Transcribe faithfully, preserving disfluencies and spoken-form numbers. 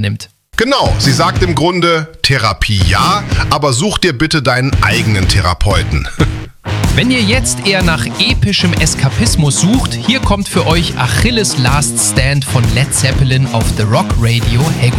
nimmt. Genau, sie sagt im Grunde, Therapie ja, aber such dir bitte deinen eigenen Therapeuten. Wenn ihr jetzt eher nach epischem Eskapismus sucht, hier kommt für euch Achilles Last Stand von Led Zeppelin auf The Rock Radio Hagrid.